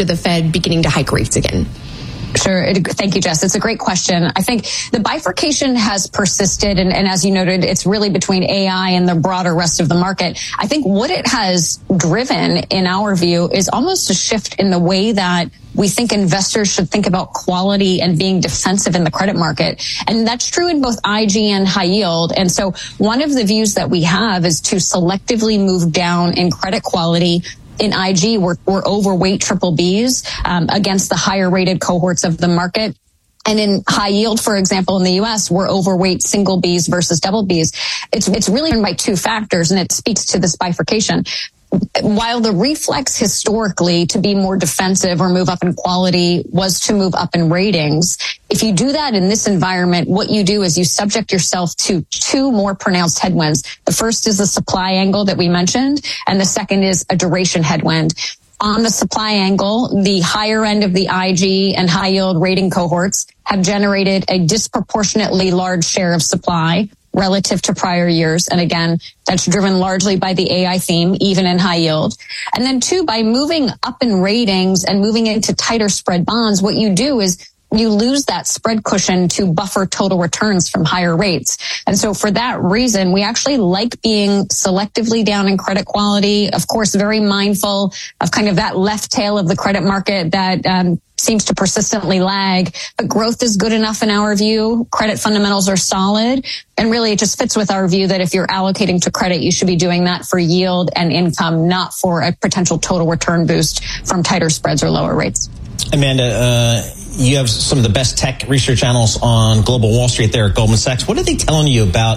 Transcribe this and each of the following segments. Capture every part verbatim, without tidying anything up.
after the Fed beginning to hike rates again? Sure. Thank you, Jess. It's a great question. I think the bifurcation has persisted, and, and as you noted, it's really between A I and the broader rest of the market. I think what it has driven, in our view, is almost a shift in the way that we think investors should think about quality and being defensive in the credit market. And that's true in both I G and high yield. And so one of the views that we have is to selectively move down in credit quality. In I G, we're, we're overweight triple Bs um, against the higher rated cohorts of the market. And in high yield, for example, in the U S, we're overweight single Bs versus double Bs. It's, it's really driven by two factors, and it speaks to this bifurcation. While the reflex historically to be more defensive or move up in quality was to move up in ratings, if you do that in this environment, what you do is you subject yourself to two more pronounced headwinds. The first is the supply angle that we mentioned, and the second is a duration headwind. On the supply angle, the higher end of the I G and high yield rating cohorts have generated a disproportionately large share of supply relative to prior years. And again, that's driven largely by the A I theme, even in high yield. And then two, by moving up in ratings and moving into tighter spread bonds, what you do is you lose that spread cushion to buffer total returns from higher rates. And so for that reason, we actually like being selectively down in credit quality. Of course, very mindful of kind of that left tail of the credit market that um, seems to persistently lag. But growth is good enough in our view. Credit fundamentals are solid. And really, it just fits with our view that if you're allocating to credit, you should be doing that for yield and income, not for a potential total return boost from tighter spreads or lower rates. Amanda, uh, you have some of the best tech research analysts on Global Wall Street there at Goldman Sachs. What are they telling you about,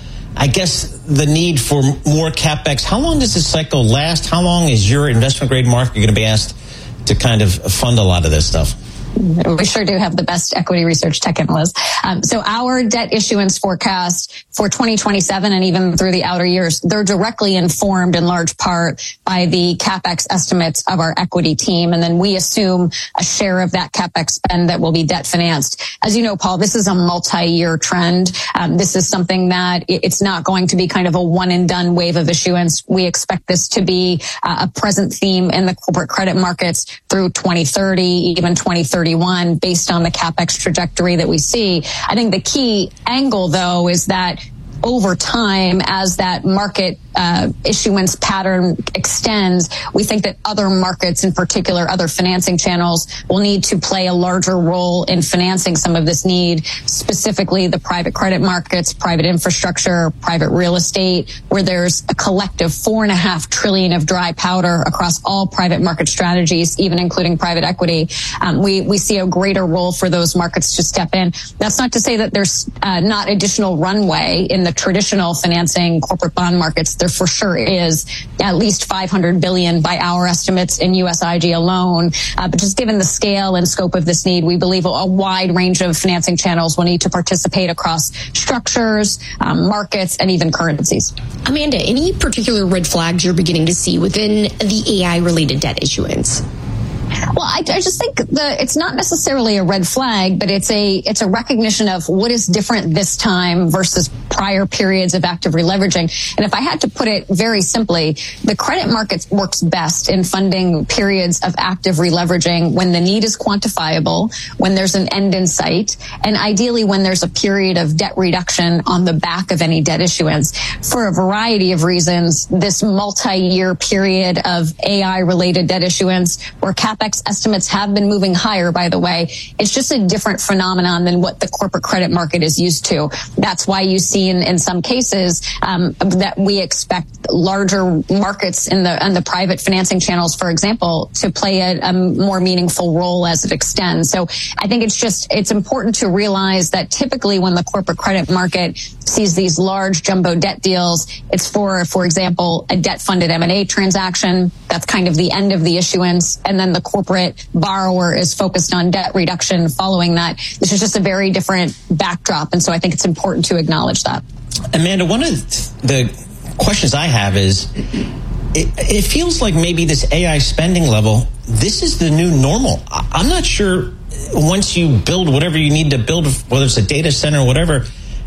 I guess, the need for more CapEx? How long does this cycle last? How long is your investment grade market going to be asked to kind of fund a lot of this stuff? We sure do have the best equity research tech analysts. Um, so our debt issuance forecast for twenty twenty-seven and even through the outer years, they're directly informed in large part by the CapEx estimates of our equity team. And then we assume a share of that CapEx spend that will be debt financed. As you know, Paul, this is a multi-year trend. Um, this is something that it's not going to be kind of a one and done wave of issuance. We expect this to be uh, a present theme in the corporate credit markets through twenty thirty, even twenty thirty-one, based on the CapEx trajectory that we see. I think the key angle, though, is that over time, as that market uh, issuance pattern extends, we think that other markets, in particular other financing channels, will need to play a larger role in financing some of this need, specifically the private credit markets, private infrastructure, private real estate, where there's a collective four and a half trillion of dry powder across all private market strategies, even including private equity. Um, we, we see a greater role for those markets to step in. That's not to say that there's uh, not additional runway in the traditional financing corporate bond markets. There for sure is at least five hundred billion by our estimates in U S I G alone. Uh, but just given the scale and scope of this need, we believe a, a wide range of financing channels will need to participate across structures, um, markets, and even currencies. Amanda, any particular red flags you're beginning to see within the A I-related debt issuance? Well, I, I just think the it's not necessarily a red flag, but it's a it's a recognition of what is different this time versus prior periods of active releveraging. And if I had to put it very simply, the credit market works best in funding periods of active releveraging when the need is quantifiable, when there's an end in sight, and ideally when there's a period of debt reduction on the back of any debt issuance. For a variety of reasons, this multi-year period of A I-related debt issuance, where CapEx estimates have been moving higher, by the way, it's just a different phenomenon than what the corporate credit market is used to. That's why you see in, in some cases um, that we expect larger markets in the in the private financing channels, for example, to play a, a more meaningful role as it extends. So I think it's just it's important to realize that typically when the corporate credit market sees these large jumbo debt deals, it's for, for example, a debt-funded M and A transaction. That's kind of the end of the issuance, and then the corporate borrower is focused on debt reduction following that. This is just a very different backdrop, and so I think it's important to acknowledge that. Amanda, one of the questions I have is, it, it feels like maybe this A I spending level, this is the new normal. I'm not sure once you build whatever you need to build, whether it's a data center or whatever,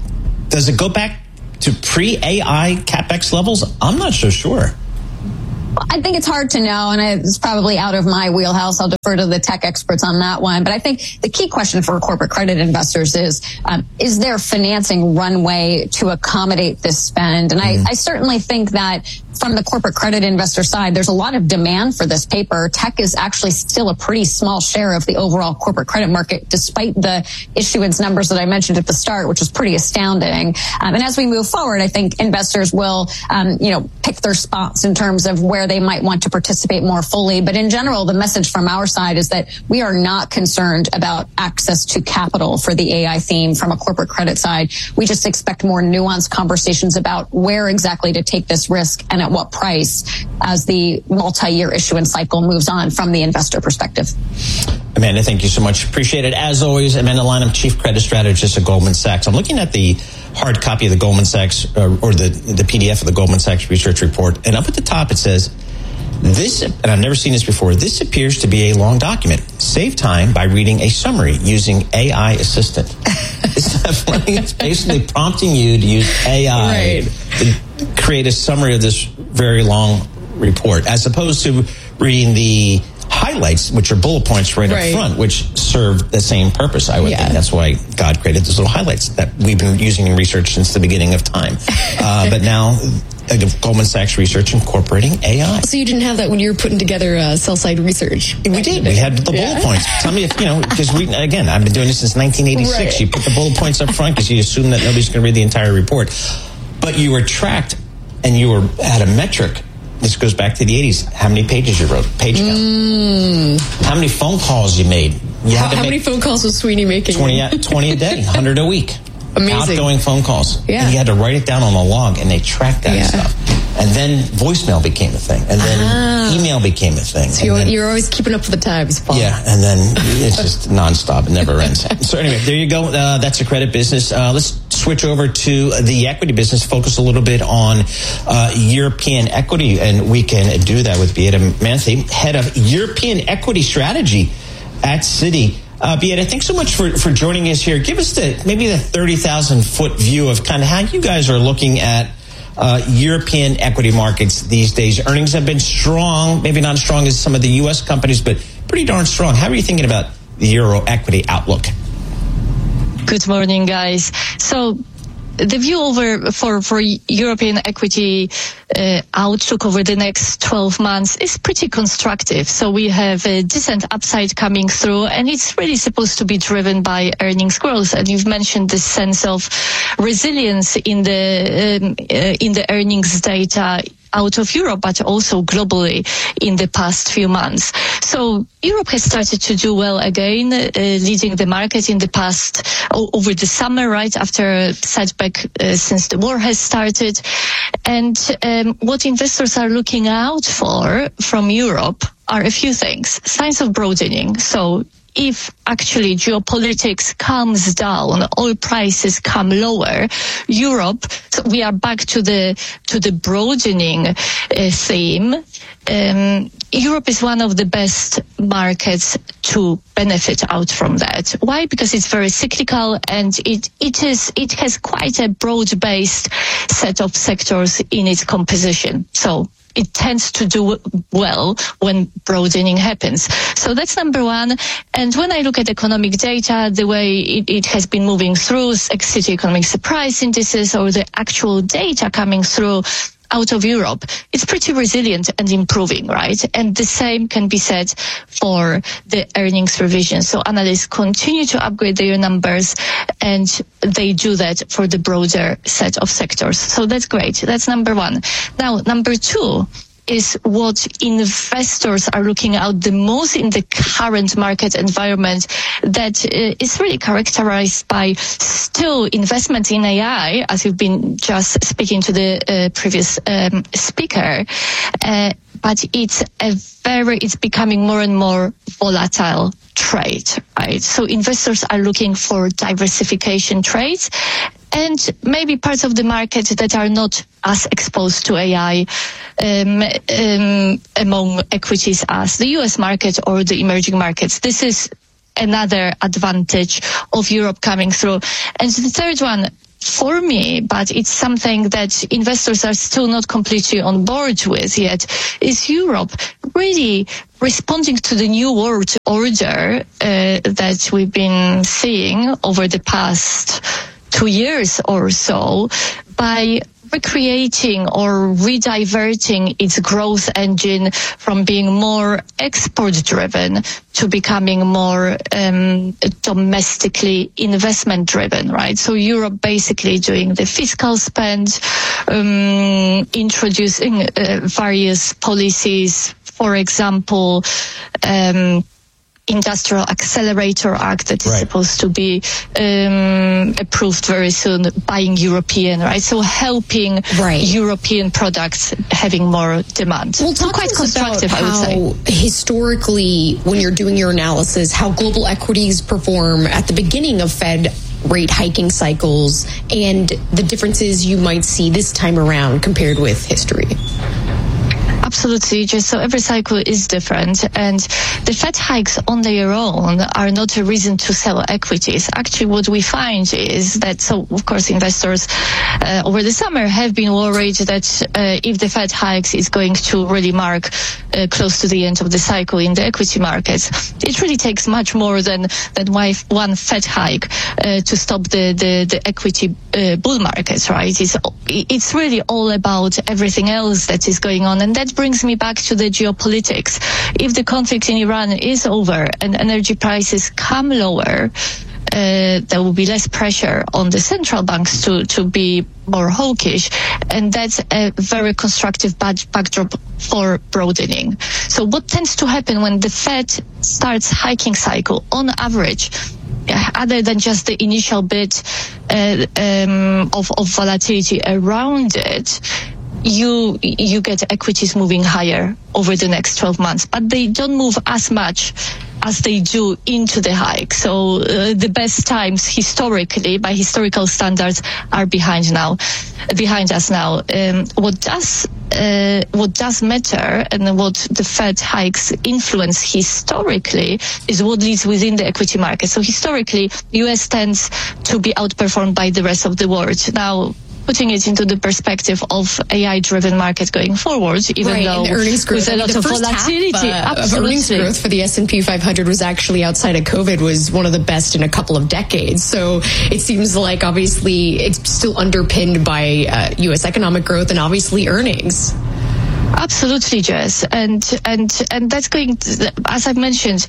does it go back to pre-A I CapEx levels? I'm not so sure. Well, I think it's hard to know, and it's probably out of my wheelhouse. I'll defer to the tech experts on that one. But I think the key question for corporate credit investors is, um, is there financing runway to accommodate this spend? And mm-hmm. I, I certainly think that from the corporate credit investor side, there's a lot of demand for this paper. Tech is actually still a pretty small share of the overall corporate credit market, despite the issuance numbers that I mentioned at the start, which was pretty astounding. Um, and as we move forward, I think investors will, um, you know, pick their spots in terms of where they might want to participate more fully. But in general, the message from our side is that we are not concerned about access to capital for the A I theme from a corporate credit side. We just expect more nuanced conversations about where exactly to take this risk and at what price as the multi-year issuance cycle moves on from the investor perspective. Amanda, thank you so much. Appreciate it. As always, Amanda Lynham, Chief Credit Strategist at Goldman Sachs. I'm looking at the hard copy of the Goldman Sachs, uh, or the, the P D F of the Goldman Sachs research report. And up at the top, it says, this, and I've never seen this before, this appears to be a long document. Save time by reading a summary using A I Assistant. Isn't that funny? It's basically prompting you to use A I right. to create a summary of this very long report, as opposed to reading the highlights, which are bullet points right, right. up front, which serve the same purpose, I would yeah. think. That's why God created those little highlights that we've been using in research since the beginning of time. Uh, but now, uh, Goldman Sachs Research incorporating A I. So you didn't have that when you were putting together uh, sell-side research? We did. We had the yeah. bullet points. Tell me if, you know, because we, again, I've been doing this since nineteen eighty-six. Right. You put the bullet points up front because you assume that nobody's going to read the entire report. But you were tracked and you were at a metric. This goes back to the eighties. How many pages you wrote? Page count. Mm. How many phone calls you made? You how how many phone calls was Sweeney making? twenty, twenty a day, one hundred a week. Amazing. Outgoing phone calls. Yeah. And you had to write it down on a log, and they tracked that yeah. stuff. And then voicemail became a thing. And then ah. email became a thing. So you're, then, you're always keeping up with the times, Paul. Yeah, and then it's just nonstop. It never ends. So anyway, there you go. Uh, that's the credit business. Uh, let's switch over to the equity business, focus a little bit on uh, European equity. And we can do that with Beata Manthe, head of European equity strategy at Citi. Uh, Beata, thanks so much for, for joining us here. Give us the maybe the thirty thousand foot view of kind of how you guys are looking at uh, European equity markets these days. Earnings have been strong, maybe not as strong as some of the U S companies, but pretty darn strong. How are you thinking about the Euro equity outlook? Good morning, guys. So the view over for, for European equity uh, outlook over the next twelve months is pretty constructive. So we have a decent upside coming through, and it's really supposed to be driven by earnings growth. And you've mentioned this sense of resilience in the um, uh, in the earnings data out of Europe, but also globally in the past few months. So Europe has started to do well again, uh, leading the market in the past, o- over the summer, right after a setback uh, since the war has started. And um, what investors are looking out for from Europe are a few things. Signs of broadening. So if actually geopolitics calms down, oil prices come lower, Europe, so we are back to the to the broadening uh, theme. Um, Europe is one of the best markets to benefit out from that. Why? Because it's very cyclical, and it it is it has quite a broad-based set of sectors in its composition. So it tends to do well when broadening happens. So that's number one. And when I look at economic data, the way it, it has been moving through Citi Economic Surprise Indices or the actual data coming through out of Europe, it's pretty resilient and improving, right? And the same can be said for the earnings revision. So analysts continue to upgrade their numbers, and they do that for the broader set of sectors. So that's great. That's number one. Now, number two is what investors are looking at the most in the current market environment that uh, is really characterized by still investment in A I, as you've been just speaking to the uh, previous um, speaker, uh, but it's a very, it's becoming more and more volatile trade, right? So investors are looking for diversification trades, and maybe parts of the market that are not as exposed to A I um, um, among equities as the U S market or the emerging markets. This is another advantage of Europe coming through. And the third one, for me, but it's something that investors are still not completely on board with yet, is Europe really responding to the new world order uh, that we've been seeing over the past two years or so by recreating or rediverting its growth engine from being more export-driven to becoming more um, domestically investment-driven, right? So Europe basically doing the fiscal spend, um, introducing uh, various policies, for example, um, Industrial Accelerator Act that is right. supposed to be um, approved very soon, buying European, right? So helping right. European products having more demand. Well, talk so quite to us constructive, about I would how say. Historically, when you're doing your analysis, how global equities perform at the beginning of Fed rate hiking cycles and the differences you might see this time around compared with history. Absolutely, just so every cycle is different, and the Fed hikes on their own are not a reason to sell equities. Actually, what we find is that, so of course, investors uh, over the summer have been worried that uh, if the Fed hikes is going to really mark uh, close to the end of the cycle in the equity markets. It really takes much more than than one Fed hike uh, to stop the the, the equity uh, bull markets, right? It's it's really all about everything else that is going on, and that brings me back to the geopolitics. If the conflict in Iran is over and energy prices come lower, uh, there will be less pressure on the central banks to, to be more hawkish, and that's a very constructive back- backdrop for broadening. So what tends to happen when the Fed starts hiking cycle, on average, other than just the initial bit uh, um, of, of volatility around it, you you get equities moving higher over the next twelve months, but they don't move as much as they do into the hike. So uh, the best times historically, by historical standards, are behind now, behind us now. Um, what does uh, what does matter, and what the Fed hikes influence historically, is what leads within the equity market. So historically, U S tends to be outperformed by the rest of the world. Now, putting it into the perspective of A I-driven market going forward, even right, though and earnings growth, with a I mean, lot the of first volatility, half, uh, of earnings growth for the S and P five hundred was actually, outside of COVID, was one of the best in a couple of decades. So it seems like obviously it's still underpinned by uh, U S economic growth and obviously earnings. Absolutely, Jess, and and and that's going to, as I've mentioned,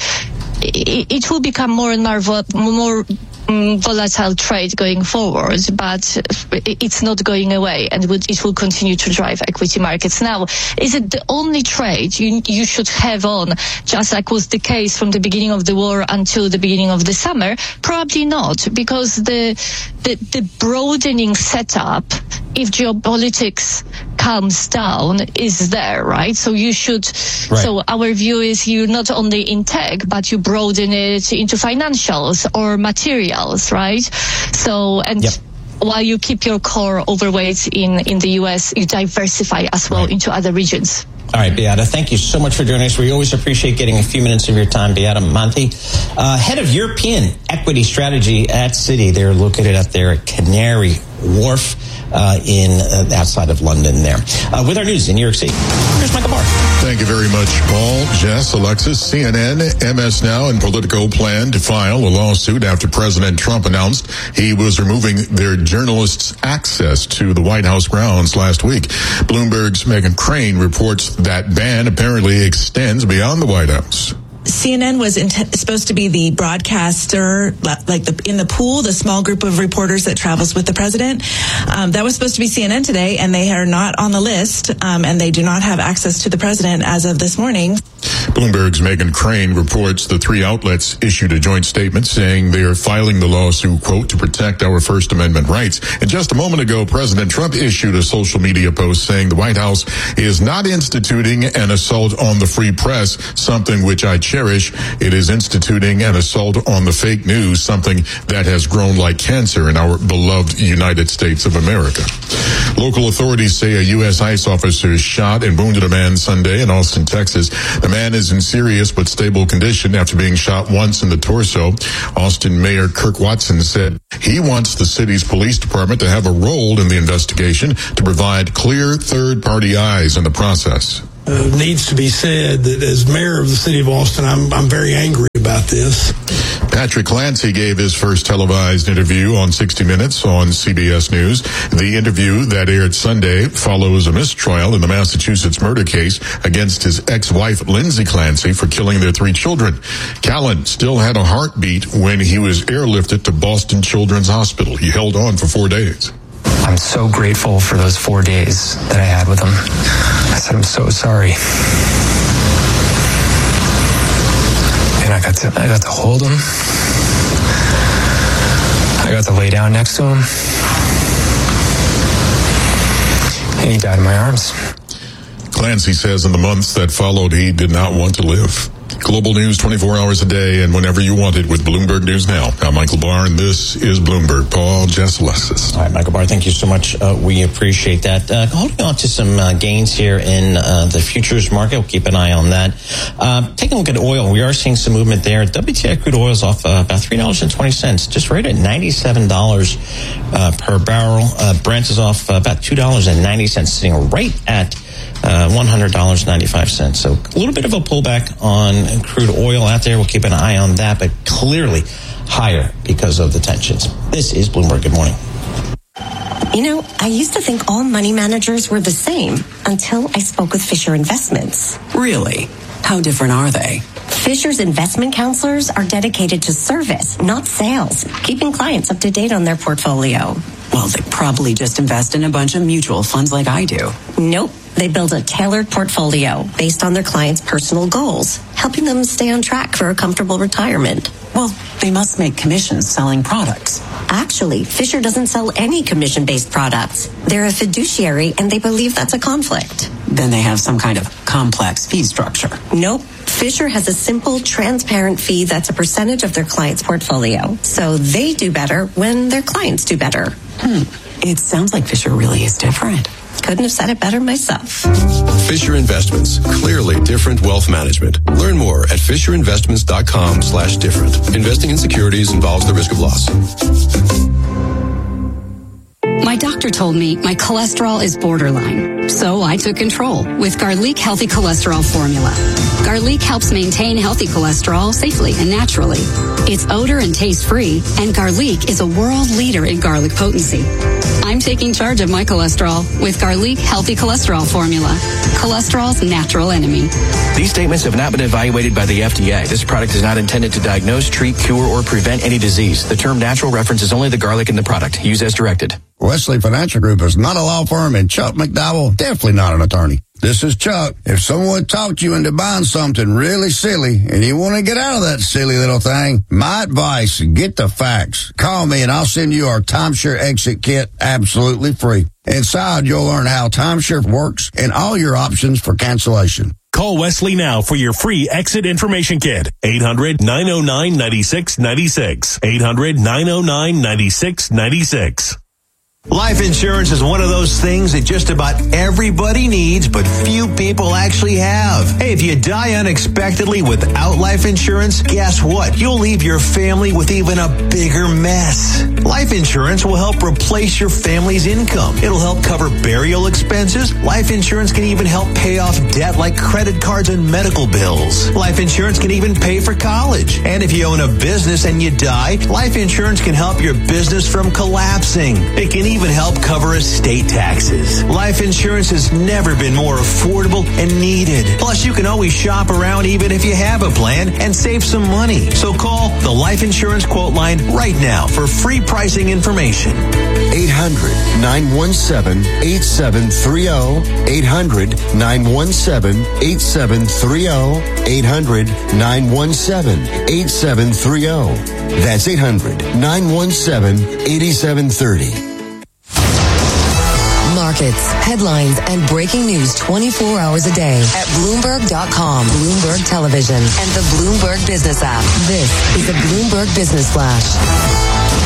it, it will become more and more more. volatile trade going forward, but it's not going away, and it will continue to drive equity markets. Now, is it the only trade you, you should have on, just like was the case from the beginning of the war until the beginning of the summer? Probably not, because the the, the broadening setup, if geopolitics calms down, is there, right? So you should, right. So our view is you not only in tech, but you broaden it into financials or materials, right? So, and yep. while you keep your core overweight in, in the U S, you diversify as well right. into other regions. All right, Beata, thank you so much for joining us. We always appreciate getting a few minutes of your time. Beata Monti, uh, head of European equity strategy at Citi. They're located out there at Canary Wharf uh, in uh, outside of London there. Uh, with our news in New York City, here's Michael Barr. Thank you very much, Paul, Jess, Alexis. C N N, M S Now, and Politico plan to file a lawsuit after President Trump announced he was removing their journalists' access to the White House grounds last week. Bloomberg's Meghan Crane reports that ban apparently extends beyond the White House. C N N was in t- supposed to be the broadcaster, like the, in the pool, the small group of reporters that travels with the president. Um, that was supposed to be C N N today, and they are not on the list, um, and they do not have access to the president as of this morning. Bloomberg's Meghan Crane reports the three outlets issued a joint statement saying they are filing the lawsuit, quote, to protect our First Amendment rights. And just a moment ago, President Trump issued a social media post saying the White House is not instituting an assault on the free press, something which I cherish. It is instituting an assault on the fake news, something that has grown like cancer in our beloved United States of America. Local authorities say a U S ICE officer shot and wounded a man Sunday in Austin, Texas. The man is is in serious but stable condition after being shot once in the torso. Austin Mayor Kirk Watson said he wants the city's police department to have a role in the investigation to provide clear third-party eyes in the process. Uh, needs to be said that as mayor of the city of Austin, I'm, I'm very angry about this. Patrick Clancy gave his first televised interview on sixty minutes on C B S News. The interview that aired Sunday follows a mistrial in the Massachusetts murder case against his ex-wife, Lindsay Clancy, for killing their three children. Callan still had a heartbeat when he was airlifted to Boston Children's Hospital. He held on for four days. I'm so grateful for those four days that I had with him. I said, I'm so sorry. And I got to, I got to hold him. I got to lay down next to him. And he died in my arms. Clancy says in the months that followed, he did not want to live. Global news twenty-four hours a day and whenever you want it with Bloomberg News Now. I'm Michael Barr, and this is Bloomberg. Paul Jesselessis. All right, Michael Barr, thank you so much. Uh, we appreciate that. Uh, holding on to some uh, gains here in uh, the futures market. We'll keep an eye on that. Uh, taking a look at oil, we are seeing some movement there. W T I crude oil is off uh, about three dollars and twenty cents, just right at ninety-seven dollars uh, per barrel. Uh, Brent is off uh, about two dollars and ninety cents, sitting right at Uh, one hundred dollars and ninety-five cents. So a little bit of a pullback on crude oil out there. We'll keep an eye on that, but clearly higher because of the tensions. This is Bloomberg. Good morning. You know, I used to think all money managers were the same until I spoke with Fisher Investments. Really? How different are they? Fisher's investment counselors are dedicated to service, not sales, keeping clients up to date on their portfolio. Well, they probably just invest in a bunch of mutual funds like I do. Nope. They build a tailored portfolio based on their clients' personal goals, helping them stay on track for a comfortable retirement. Well, they must make commissions selling products. Actually, Fisher doesn't sell any commission-based products. They're a fiduciary, and they believe that's a conflict. Then they have some kind of complex fee structure. Nope. Fisher has a simple, transparent fee that's a percentage of their client's portfolio. So they do better when their clients do better. Hmm. It sounds like Fisher really is different. Couldn't have said it better myself. Fisher Investments. Clearly different wealth management. Learn more at FisherInvestments.com slash different. Investing in securities involves the risk of loss. My doctor told me my cholesterol is borderline, so I took control with Garlic Healthy Cholesterol Formula. Garlic helps maintain healthy cholesterol safely and naturally. It's odor and taste-free, and Garlic is a world leader in garlic potency. I'm taking charge of my cholesterol with Garlic Healthy Cholesterol Formula, cholesterol's natural enemy. These statements have not been evaluated by the F D A. This product is not intended to diagnose, treat, cure, or prevent any disease. The term natural references only the garlic in the product. Use as directed. Wesley Financial Group is not a law firm, and Chuck McDowell, definitely not an attorney. This is Chuck. If someone talked you into buying something really silly and you want to get out of that silly little thing, my advice, get the facts. Call me and I'll send you our timeshare exit kit absolutely free. Inside, you'll learn how timeshare works and all your options for cancellation. Call Wesley now for your free exit information kit. eight hundred, nine oh nine, nine six nine six. eight hundred, nine oh nine, nine six nine six. Life insurance is one of those things that just about everybody needs, but few people actually have. Hey, if you die unexpectedly without life insurance, guess what? You'll leave your family with even a bigger mess. Life insurance will help replace your family's income. It'll help cover burial expenses. Life insurance can even help pay off debt like credit cards and medical bills. Life insurance can even pay for college. And if you own a business and you die, life insurance can help your business from collapsing. It can even help cover estate taxes. Life insurance has never been more affordable and needed. Plus, you can always shop around even if you have a plan and save some money. So call the Life Insurance Quote Line right now for free pricing information. eight hundred, nine one seven, eight seven three zero. eight hundred, nine one seven, eight seven three zero. eight hundred, nine one seven, eight seven three zero. That's eight hundred, nine one seven, eight seven three zero. Markets, headlines, and breaking news twenty-four hours a day at Bloomberg dot com, Bloomberg Television, and the Bloomberg Business app. This is the Bloomberg Business Flash.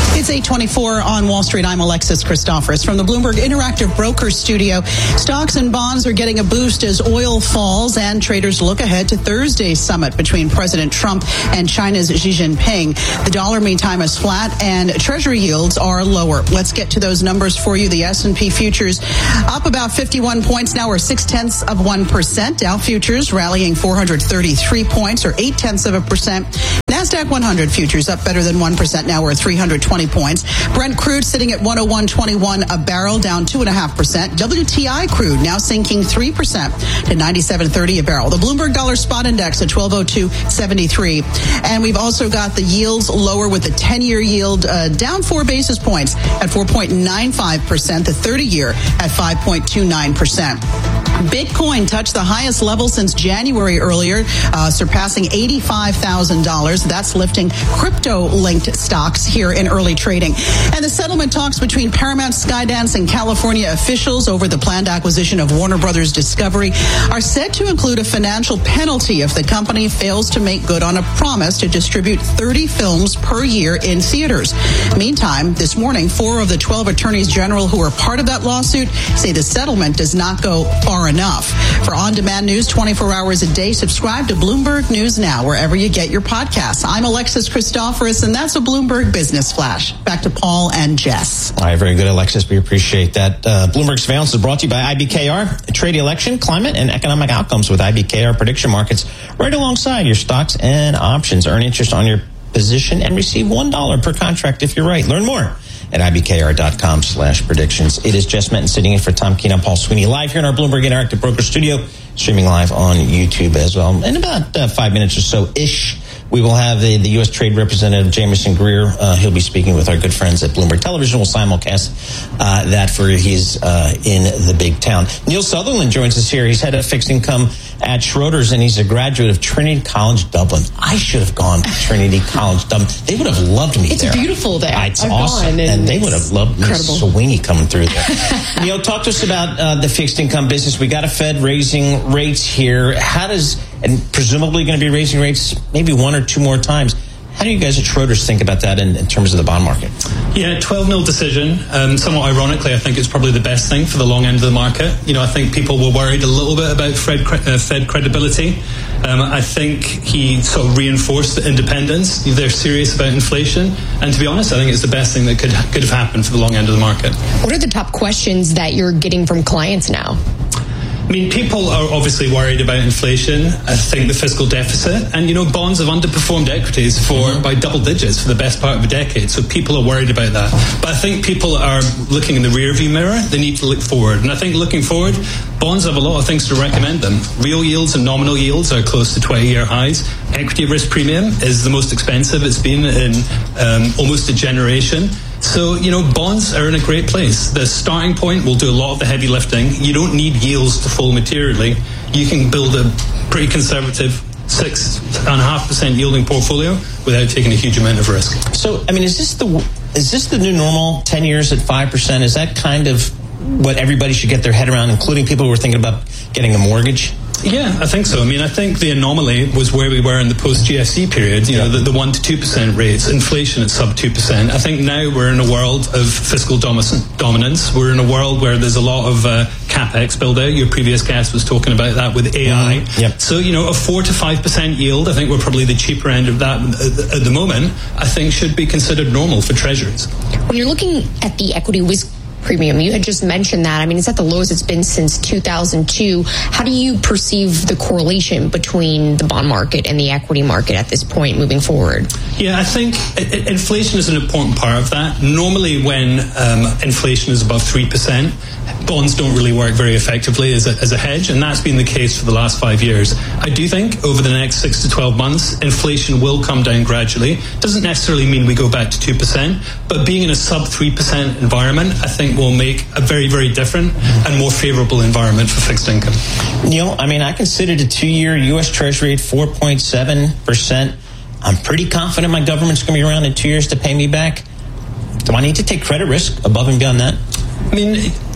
It's eight twenty-four on Wall Street. I'm Alexis Christoforous from the Bloomberg Interactive Brokers Studio. Stocks and bonds are getting a boost as oil falls and traders look ahead to Thursday's summit between President Trump and China's Xi Jinping. The dollar, meantime, is flat and Treasury yields are lower. Let's get to those numbers for you. The S and P futures up about fifty-one points now, or six-tenths of one percent. Dow futures rallying four hundred thirty-three points, or eight-tenths of a percent. NASDAQ one hundred futures up better than one percent now, or three hundred twenty points. Brent crude sitting at one oh one twenty-one a barrel, down two point five percent. W T I crude now sinking three percent to ninety-seven thirty a barrel. The Bloomberg Dollar Spot Index at twelve oh two seventy-three. And we've also got the yields lower, with the ten-year yield uh, down four basis points at four point nine five percent. The thirty-year at five point two nine percent. Bitcoin touched the highest level since January earlier, uh, surpassing eighty-five thousand dollars. That's lifting crypto-linked stocks here in early trading. And the settlement talks between Paramount, Skydance, and California officials over the planned acquisition of Warner Brothers Discovery are set to include a financial penalty if the company fails to make good on a promise to distribute thirty films per year in theaters. Meantime, this morning, four of the twelve attorneys general who are part of that lawsuit say the settlement does not go far enough. For on-demand news twenty-four hours a day, subscribe to Bloomberg News Now, wherever you get your podcasts. I'm Alexis Christoforous, and that's a Bloomberg Business Flash. Back to Paul and Jess. All right, very good, Alexis. We appreciate that. Uh, Bloomberg Surveillance is brought to you by I B K R. Trade election, climate, and economic outcomes with I B K R prediction markets right alongside your stocks and options. Earn interest on your position and receive one dollar per contract if you're right. Learn more at ibkr.com slash predictions. It is Jess Menton sitting in for Tom Keene. I'm Paul Sweeney, live here in our Bloomberg Interactive Broker Studio, streaming live on YouTube as well. In about uh, five minutes or so-ish, we will have the, the U S Trade Representative, Jamieson Greer. Uh, he'll be speaking with our good friends at Bloomberg Television. We'll simulcast uh, that for his uh, in the big town. Neil Sutherland joins us here. He's head of fixed income at Schroders, and he's a graduate of Trinity College Dublin. I should have gone to Trinity College Dublin. They would have loved me it's there. It's beautiful there. It's I've awesome. Gone, and, and they would have loved me. Sweeney coming through there. Neil, talk to us about uh, the fixed income business. We got a Fed raising rates here. How does, and presumably going to be raising rates maybe one or two more times. How do you guys at Schroders think about that in, in terms of the bond market? Yeah, twelve nil decision. Um, somewhat ironically, I think it's probably the best thing for the long end of the market. You know, I think people were worried a little bit about Fed, uh, Fed credibility. Um, I think he sort of reinforced the independence. They're serious about inflation. And to be honest, I think it's the best thing that could, could have happened for the long end of the market. What are the top questions that you're getting from clients now? I mean, people are obviously worried about inflation. I think the fiscal deficit, and you know, bonds have underperformed equities for mm-hmm. by double digits for the best part of a decade. So people are worried about that. But I think people are looking in the rearview mirror. They need to look forward, and I think looking forward, bonds have a lot of things to recommend them. Real yields and nominal yields are close to twenty-year highs. Equity risk premium is the most expensive it's been in um, almost a generation. So, you know, bonds are in a great place. The starting point will do a lot of the heavy lifting. You don't need yields to fall materially. You can build a pretty conservative six and a half percent yielding portfolio without taking a huge amount of risk. So, I mean, is this the is this the new normal? Ten years at five percent? Is that kind of what everybody should get their head around, including people who are thinking about getting a mortgage? Yeah, I think so. I mean, I think the anomaly was where we were in the post-G F C period, you know, the, the one to two percent rates, inflation at sub two percent. I think now we're in a world of fiscal dominance. We're in a world where there's a lot of uh, CapEx build-out. Your previous guest was talking about that with A I. Mm-hmm. Yep. So, you know, a four to five percent yield, I think we're probably the cheaper end of that at the moment, I think should be considered normal for treasuries. When you're looking at the equity risk premium, you had just mentioned that. I mean, it's at the lowest it's been since two thousand two. How do you perceive the correlation between the bond market and the equity market at this point moving forward? Yeah, I think inflation is an important part of that. Normally when um, inflation is above three percent, bonds don't really work very effectively as a, as a hedge, and that's been the case for the last five years. I do think over the next six to twelve months, inflation will come down gradually. Doesn't necessarily mean we go back to two percent, but being in a sub three percent environment, I think will make a very, very different and more favorable environment for fixed income. Neil, I mean, I considered a two-year U S Treasury at four point seven percent. I'm pretty confident my government's going to be around in two years to pay me back. Do I need to take credit risk above and beyond that? I mean,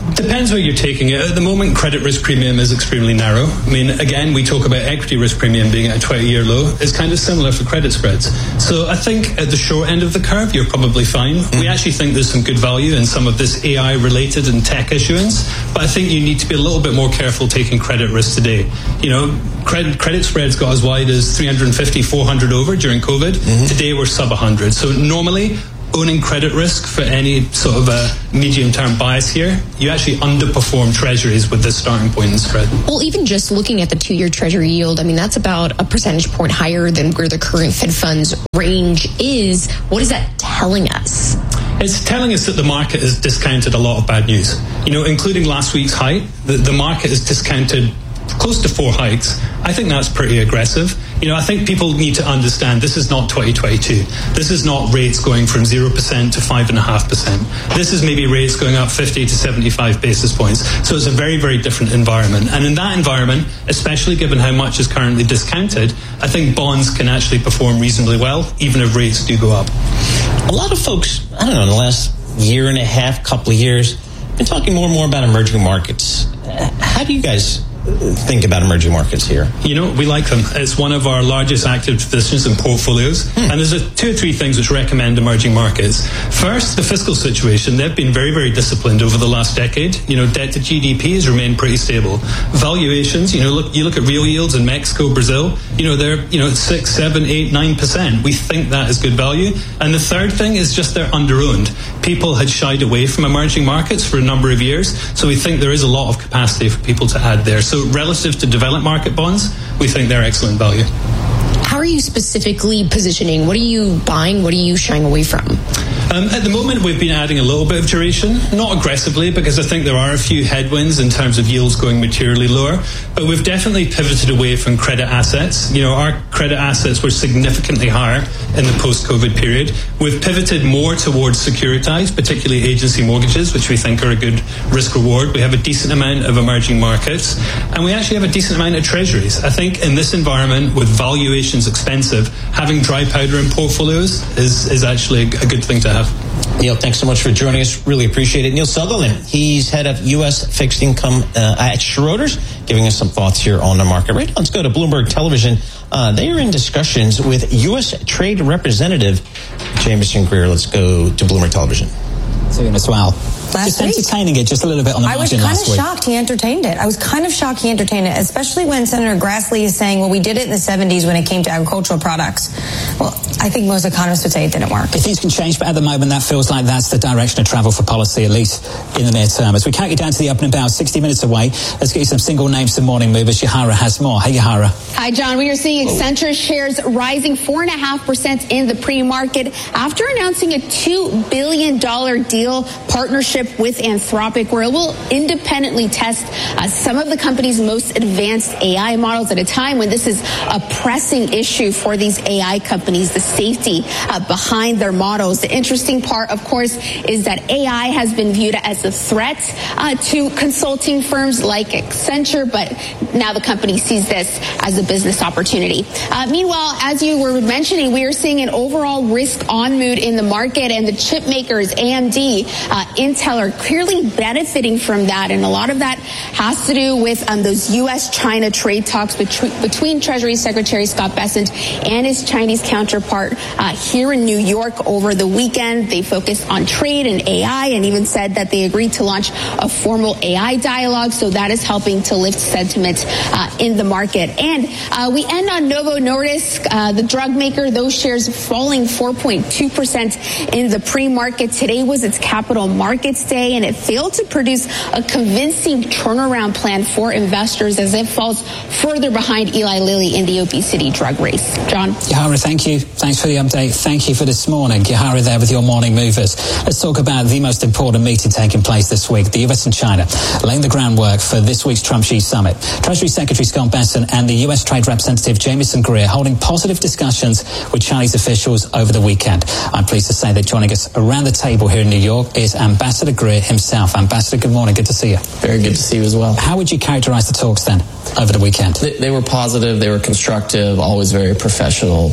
Depends where you're taking it. At the moment, credit risk premium is extremely narrow. I mean, again, we talk about equity risk premium being at a twenty-year low. It's kind of similar for credit spreads. So I think at the short end of the curve, you're probably fine. Mm. We actually think there's some good value in some of this A I-related and tech issuance, but I think you need to be a little bit more careful taking credit risk today. You know, credit, credit spreads got as wide as three fifty, four hundred over during COVID. Mm-hmm. Today, we're sub one hundred. So normally, owning credit risk for any sort of a medium-term bias here, you actually underperform treasuries with this starting point in spread. Well, even just looking at the two-year treasury yield, I mean, that's about a percentage point higher than where the current Fed funds range is. What is that telling us? It's telling us that the market has discounted a lot of bad news. You know, including last week's hike, the, the market has discounted close to four hikes. I think that's pretty aggressive. You know, I think people need to understand this is not twenty twenty-two. This is not rates going from zero percent to five point five percent. This is maybe rates going up fifty to seventy-five basis points. So it's a very, very different environment. And in that environment, especially given how much is currently discounted, I think bonds can actually perform reasonably well, even if rates do go up. A lot of folks, I don't know, in the last year and a half, couple of years, been talking more and more about emerging markets. How do you guys think about emerging markets here? You know, we like them. It's one of our largest active positions and portfolios. Hmm. And there's a, two or three things which recommend emerging markets. First, the fiscal situation. They've been very, very disciplined over the last decade. You know, debt to G D P has remained pretty stable. Valuations, you know, look, you look at real yields in Mexico, Brazil, you know, they're, you know, six, seven, eight, nine percent. We think that is good value. And the third thing is just they're underowned. People had shied away from emerging markets for a number of years. So we think there is a lot of capacity for people to add there. So relative to developed market bonds, we think they're excellent value. How are you specifically positioning? What are you buying? What are you shying away from? Um, at the moment, we've been adding a little bit of duration, not aggressively, because I think there are a few headwinds in terms of yields going materially lower. But we've definitely pivoted away from credit assets. You know, our credit assets were significantly higher in the post-COVID period. We've pivoted more towards securitized, particularly agency mortgages, which we think are a good risk reward. We have a decent amount of emerging markets, and we actually have a decent amount of treasuries. I think in this environment, with valuations expensive, having dry powder in portfolios is, is actually a good thing to have. Neil, thanks so much for joining us. Really appreciate it. Neil Sutherland, he's head of U S fixed income uh, at Schroders, giving us some thoughts here on the market. Right, let's go to Bloomberg Television. Uh, they are in discussions with U S Trade Representative Jamieson Greer. Let's go to Bloomberg Television. Soon as well. Last just week? entertaining it just a little bit on the margin last week. I was kind of shocked he entertained it. I was kind of shocked he entertained it, especially when Senator Grassley is saying, well, we did it in the seventies when it came to agricultural products. Well, I think most economists would say it didn't work. Things can change, but at the moment that feels like that's the direction of travel for policy, at least in the near term. As we count you down to the opening bell, sixty minutes away, let's get you some single names, some morning movers. Yahara has more. Hey, Yahara. Hi, John. We are seeing Accenture shares rising four point five percent in the pre-market after announcing a two billion dollars deal partnership with Anthropic, where it will independently test uh, some of the company's most advanced A I models at a time when this is a pressing issue for these A I companies, the safety uh, behind their models. The interesting part, of course, is that A I has been viewed as a threat uh, to consulting firms like Accenture, but now the company sees this as a business opportunity. Uh, meanwhile, as you were mentioning, we are seeing an overall risk-on mood in the market, and the chip makers, A M D, uh, Intel, are clearly benefiting from that, and a lot of that has to do with um, those U S China trade talks between, between Treasury Secretary Scott Bessent and his Chinese counterpart uh, here in New York over the weekend. They focused on trade and A I, and even said that they agreed to launch a formal A I dialogue, so that is helping to lift sentiment uh, in the market. And uh, we end on Novo Nordisk, uh, the drug maker, those shares falling four point two percent in the pre-market. Today was its capital markets day, and it failed to produce a convincing turnaround plan for investors as it falls further behind Eli Lilly in the obesity drug race. John? Yahara, thank you. Thanks for the update. Thank you for this morning. Yahara there with your morning movers. Let's talk about the most important meeting taking place this week, the U S and China, laying the groundwork for this week's Trump-Xi summit. Treasury Secretary Scott Bessent and the U S Trade Representative Jamieson Greer holding positive discussions with Chinese officials over the weekend. I'm pleased to say that joining us around the table here in New York is Ambassador Greer himself. Ambassador, good morning. Good to see you. Very good to see you as well. How would you characterize the talks then over the weekend? They, they were positive. They were constructive, always very professional. Uh,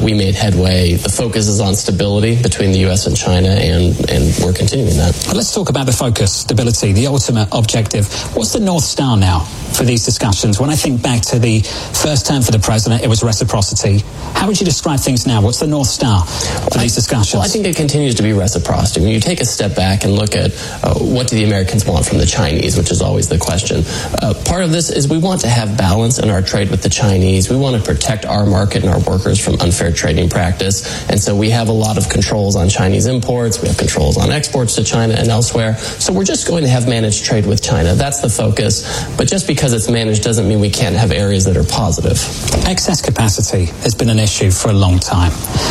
we made headway. The focus is on stability between the U S and China, and, and we're continuing that. Let's talk about the focus, stability, the ultimate objective. What's the North Star now for these discussions? When I think back to the first term for the president, it was reciprocity. How would you describe things now? What's the North Star for these discussions? Well, I think it continues to be reciprocity. When you take a step back and look at uh, what do the Americans want from the Chinese, which is always the question. Uh, part of this is we want to have balance in our trade with the Chinese. We want to protect our market and our workers from unfair trading practice. And so we have a lot of controls on Chinese imports. We have controls on exports to China and elsewhere. So we're just going to have managed trade with China. That's the focus. But just because it's managed doesn't mean we can't have areas that are positive. Excess capacity has been an issue for a long time.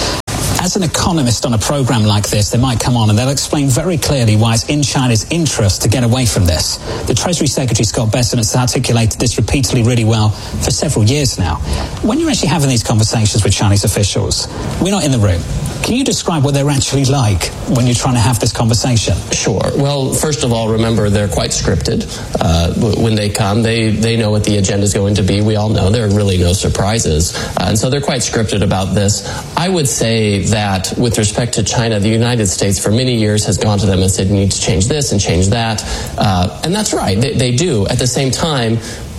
As an economist on a program like this, they might come on and they'll explain very clearly why it's in China's interest to get away from this. The Treasury Secretary, Scott Bessent, has articulated this repeatedly really well for several years now. When you're actually having these conversations with Chinese officials, we're not in the room. Can you describe what they're actually like when you're trying to have this conversation? Sure. Well, first of all, remember, they're quite scripted. Uh, when they come, they, they know what the agenda is going to be. We all know there are really no surprises. Uh, and so they're quite scripted about this. I would say that with respect to China, the United States for many years has gone to them and said, you need to change this and change that. Uh, and that's right. They, they do. At the same time,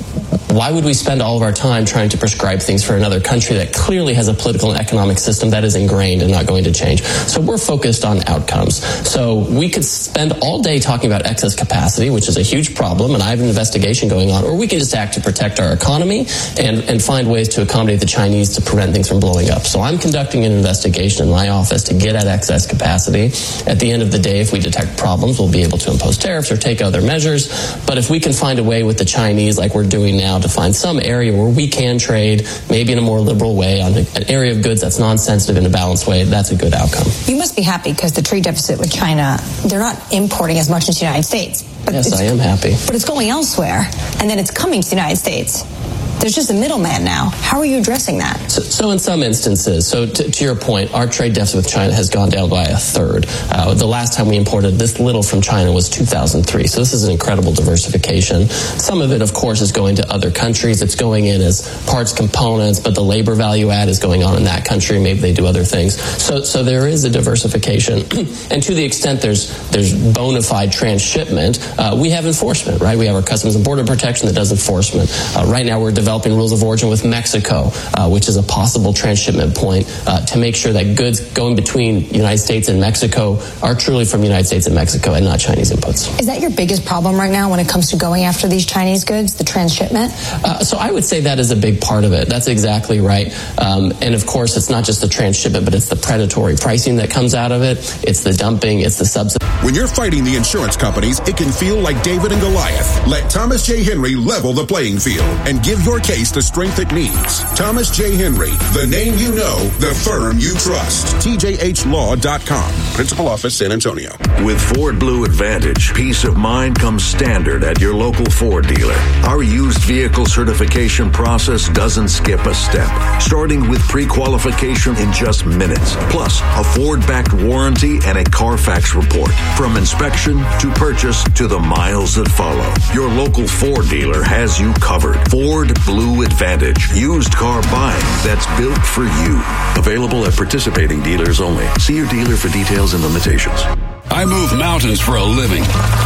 why would we spend all of our time trying to prescribe things for another country that clearly has a political and economic system that is ingrained and not going to change? So we're focused on outcomes. So we could spend all day talking about excess capacity, which is a huge problem, and I have an investigation going on, or we can just act to protect our economy and, and find ways to accommodate the Chinese to prevent things from blowing up. So I'm conducting an investigation in my office to get at excess capacity. At the end of the day, if we detect problems, we'll be able to impose tariffs or take other measures. But if we can find a way with the Chinese, like we're doing now, to find some area where we can trade, maybe in a more liberal way, on an area of goods that's non-sensitive in a balanced way, that's a good outcome. You must be happy because the trade deficit with China, they're not importing as much into the United States. But yes, I am happy. But it's going elsewhere, and then it's coming to the United States. There's just a middleman now. How are you addressing that? So, so in some instances, so to, to your point, our trade deficit with China has gone down by a third. Uh, the last time we imported this little from China was two thousand three. So this is an incredible diversification. Some of it, of course, is going to other countries. It's going in as parts, components, but the labor value add is going on in that country. Maybe they do other things. So, so there is a diversification. And to the extent there's there's bona fide transshipment, uh, we have enforcement, right? We have our Customs and Border Protection that does enforcement. Uh, right now, we're developing rules of origin with Mexico, uh, which is a possible transshipment point, uh, to make sure that goods going between the United States and Mexico are truly from the United States and Mexico and not Chinese inputs. Is that your biggest problem right now when it comes to going after these Chinese goods, the transshipment? Uh, so I would say that is a big part of it. That's exactly right. Um, and of course, it's not just the transshipment, but it's the predatory pricing that comes out of it. It's the dumping. It's the subsidy. When you're fighting the insurance companies, it can feel like David and Goliath. Let Thomas J. Henry level the playing field and give your case the strength it needs. Thomas J. Henry, the name you know, the firm you trust. T J H law dot com. Principal Office, San Antonio. With Ford Blue Advantage, peace of mind comes standard at your local Ford dealer. Our used vehicle certification process doesn't skip a step, starting with pre-qualification in just minutes, plus a Ford-backed warranty and a Carfax report. From inspection to purchase to the miles that follow, your local Ford dealer has you covered. Ford Blue Advantage. Used car buying that's built for you. Available at participating dealers only. See your dealer for details and limitations. I move mountains for a living.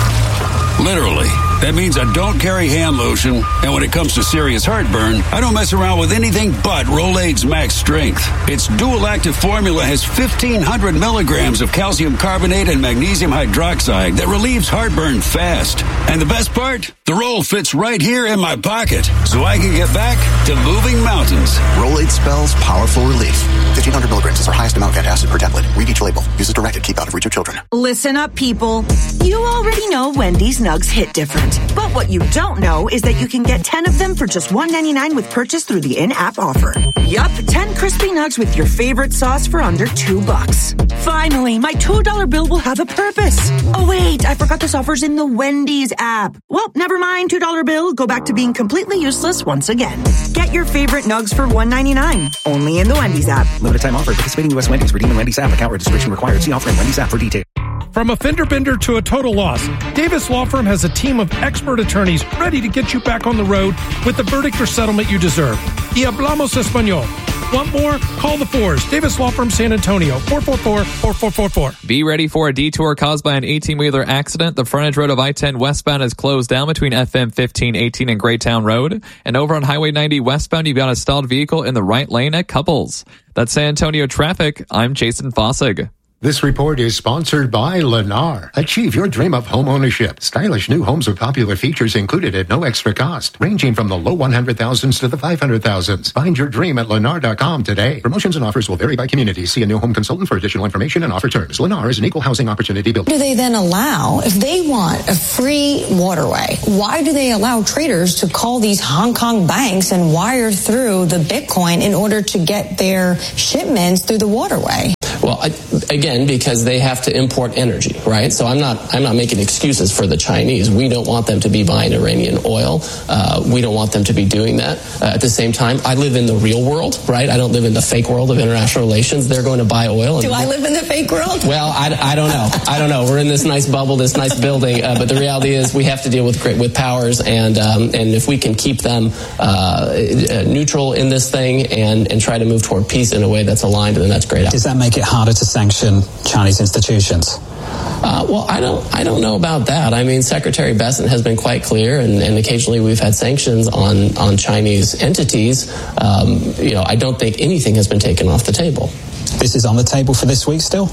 Literally. That means I don't carry hand lotion, and when it comes to serious heartburn, I don't mess around with anything but Rolaids Max Strength. Its dual-active formula has fifteen hundred milligrams of calcium carbonate and magnesium hydroxide that relieves heartburn fast. And the best part? The roll fits right here in my pocket, so I can get back to moving mountains. Rolaids spells powerful relief. fifteen hundred milligrams is our highest amount of antacid per tablet. Read each label. Use as directed. Keep out of reach of children. Listen up, people. You already know Wendy's Nugs hit different. But what you don't know is that you can get ten of them for just one ninety-nine with purchase through the in-app offer. Yup, ten crispy nugs with your favorite sauce for under two bucks. Finally, my two dollar bill will have a purpose. Oh wait, I forgot this offer's in the Wendy's app. Well, never mind, two dollar bill. Go back to being completely useless once again. Get your favorite nugs for one ninety-nine. Only in the Wendy's app. Limited time offer. Participating U S Wendy's. Redeem the Wendy's app. Account registration required. See offer in Wendy's app for details. From a fender bender to a total loss, Davis Law Firm has a team of expert attorneys ready to get you back on the road with the verdict or settlement you deserve. Y hablamos español. Want more? Call the fours. Davis Law Firm San Antonio, four four four, four four four four. Be ready for a detour caused by an eighteen-wheeler accident. The frontage road of I ten westbound is closed down between F M fifteen eighteen and Greytown Road. And over on Highway ninety westbound, you've got a stalled vehicle in the right lane at Couples. That's San Antonio traffic. I'm Jason Fossig. This report is sponsored by Lennar. Achieve your dream of home ownership. Stylish new homes with popular features included at no extra cost, ranging from the low one hundred thousands to the five hundred thousands. Find your dream at Lennar dot com today. Promotions and offers will vary by community. See a new home consultant for additional information and offer terms. Lennar is an equal housing opportunity builder. Do they then allow, if they want a free waterway, why do they allow traders to call these Hong Kong banks and wire through the Bitcoin in order to get their shipments through the waterway? Well, I, again, because they have to import energy, right? So I'm not I'm not making excuses for the Chinese. We don't want them to be buying Iranian oil. Uh, we don't want them to be doing that. Uh, at the same time, I live in the real world, right? I don't live in the fake world of international relations. They're going to buy oil. And Do I live in the fake world? Well, I, I don't know. I don't know. We're in this nice bubble, this nice building, uh, but the reality is we have to deal with with powers, and um, and if we can keep them uh, neutral in this thing and and try to move toward peace in a way that's aligned, then that's great. Does that make it harder to sanction Chinese institutions? Uh, well, I don't, I don't know about that. I mean, Secretary Bessent has been quite clear, and, and occasionally we've had sanctions on, on Chinese entities. Um, you know, I don't think anything has been taken off the table. This is on the table for this week still?